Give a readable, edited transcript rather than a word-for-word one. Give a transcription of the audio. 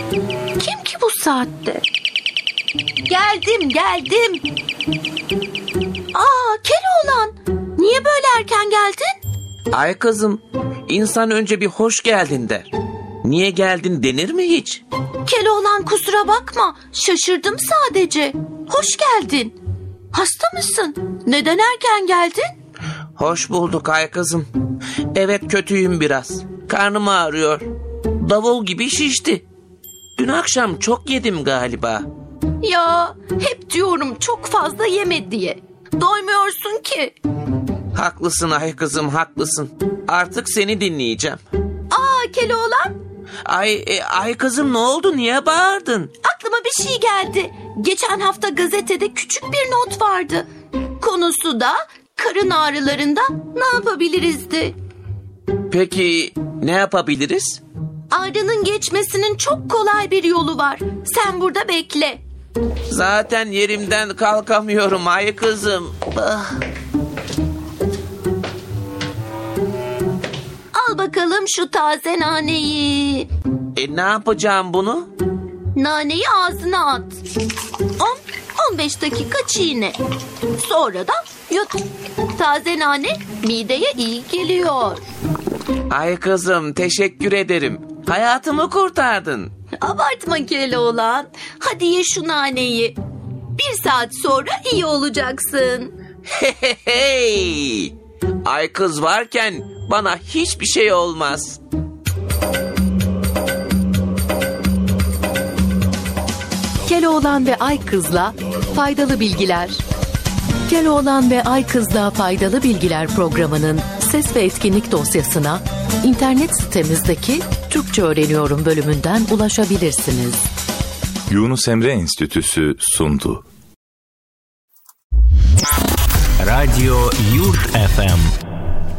Kim ki bu saatte? Geldim. Keloğlan, niye böyle erken geldin? Ay kızım, insan önce bir hoş geldin der. Niye geldin denir mi hiç? Keloğlan, kusura bakma, şaşırdım sadece. Hoş geldin. Hasta mısın? Neden erken geldin? Hoş bulduk ay kızım. Evet, kötüyüm biraz. Karnım ağrıyor. Davul gibi şişti. Dün akşam çok yedim galiba. Ya, hep diyorum çok fazla yeme diye. Doymuyorsun ki. Haklısın ay kızım, haklısın. Artık seni dinleyeceğim. Keloğlan, Ay kızım, ne oldu, niye bağırdın? aklıma bir şey geldi. Geçen hafta gazetede küçük bir not vardı. Konusu da karın ağrılarında ne yapabilirizdi? Peki ne yapabiliriz? Ağrının geçmesinin çok kolay bir yolu var. Sen burada bekle. Zaten yerimden kalkamıyorum ay kızım. Al bakalım şu taze naneyi. Ne yapacağım bunu? Naneyi ağzına at. 10-15 dakika çiğne. Sonra da yut. Taze nane mideye iyi geliyor. Ay kızım, teşekkür ederim. Hayatımı kurtardın. Abartma Keloğlan. Hadi ye şu naneyi. 1 saat sonra iyi olacaksın. Hey! Ay kız varken bana hiçbir şey olmaz. Keloğlan ve Ay Kız'la faydalı bilgiler. Keloğlan ve Ay Kız'la faydalı bilgiler programının ses ve etkinlik dosyasına internet sitemizdeki Türkçe Öğreniyorum bölümünden ulaşabilirsiniz. Yunus Emre Enstitüsü sundu. Radyo Yurt FM